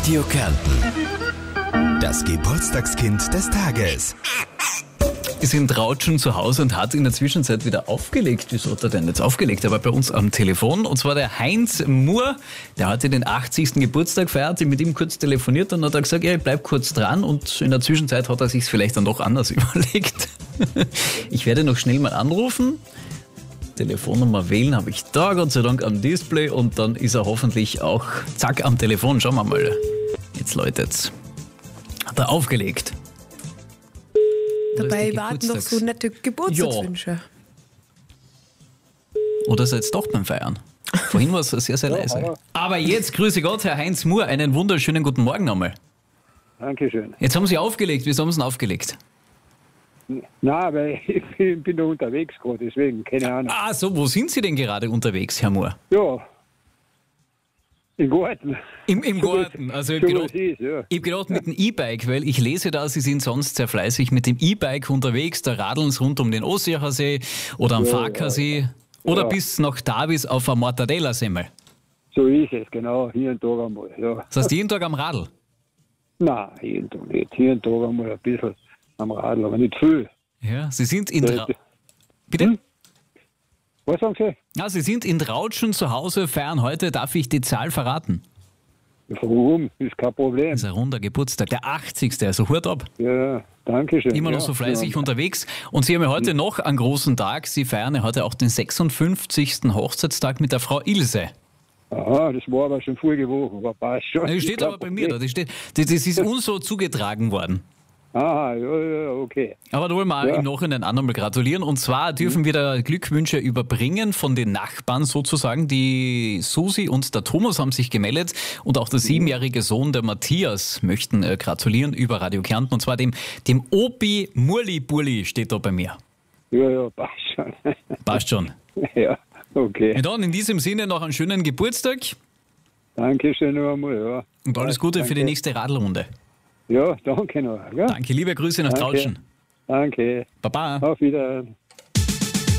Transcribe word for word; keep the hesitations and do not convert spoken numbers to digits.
Radio Kärnten. Das Geburtstagskind des Tages. Ist in Trautschen zu Hause und hat in der Zwischenzeit wieder aufgelegt. Wieso hat er denn jetzt aufgelegt? Aber bei uns am Telefon. Und zwar der Heinz Muhr, der hatte den achtzigsten Geburtstag gefeiert. Ich mit ihm kurz telefoniert und hat er gesagt, ja, ich bleib kurz dran. Und in der Zwischenzeit hat er sich vielleicht dann doch anders überlegt. Ich werde noch schnell mal anrufen. Telefonnummer wählen habe ich da, Gott sei Dank am Display. Und dann ist er hoffentlich auch zack am Telefon. Schauen wir mal. Jetzt läutet's. Hat er aufgelegt. Dabei warten noch so nette Geburtstagswünsche. Ja. Oder seid ihr doch beim Feiern? Vorhin war es sehr, sehr leise. Ja, aber, aber jetzt, grüße Gott, Herr Heinz Muhr, einen wunderschönen guten Morgen nochmal. Dankeschön. Jetzt haben Sie aufgelegt. Wieso haben Sie ihn aufgelegt? Nein, weil ich bin da unterwegs gerade, deswegen, keine Ahnung. Ah, so, wo sind Sie denn gerade unterwegs, Herr Muhr? Ja, im Garten. Im, im so Garten, also ich so habe gedacht, ist, ja. ich hab gedacht mit dem E-Bike, weil ich lese da, Sie sind sonst sehr fleißig mit dem E-Bike unterwegs, da radeln Sie rund um den Ossiacher See oder am Ja, Farkasee ja. oder Ja. bis nach Davis auf eine Mortadella-Semmel. So ist es, genau, hier und da einmal. Ja. Das heißt, jeden Tag am Radl? Nein, jeden Tag nicht. Hier und da einmal ein bisschen am Radl, aber nicht viel. Ja, Sie sind in... Das- Tra- Bitte? Hm? Was sagen Sie? Ja, Sie sind in Trautschen zu Hause, feiern heute, darf ich die Zahl verraten? Warum? Ist kein Problem. Das ist ein runder Geburtstag, der achtzigste also Hut ab. Ja, danke schön. Immer noch ja, so fleißig ja. unterwegs. Und Sie haben ja heute noch einen großen Tag. Sie feiern ja heute auch den sechsundfünfzigsten Hochzeitstag mit der Frau Ilse. Aha, das war aber schon vorige Woche, aber passt schon. Das steht Kein aber bei mir da. Problem. Das, steht, das, das ist uns so zugetragen worden. Aha, ja, ja, okay. Aber da wollen wir Ja. im Nachhinein auch nochmal gratulieren. Und zwar dürfen wir da Glückwünsche überbringen von den Nachbarn sozusagen. Die Susi und der Thomas haben sich gemeldet und auch der siebenjährige Sohn, der Matthias, möchten äh, gratulieren über Radio Kärnten. Und zwar dem, dem Opi Murli Burli steht da bei mir. Ja, ja, passt schon. Passt schon. Ja, okay. Ja, dann in diesem Sinne noch einen schönen Geburtstag Danke schön noch einmal, ja. und alles Gute für die Danke. nächste Radlrunde. Ja, danke noch. Ja. Danke, liebe Grüße nach Danke. Trautschen. Danke. Baba. Auf Wiedersehen.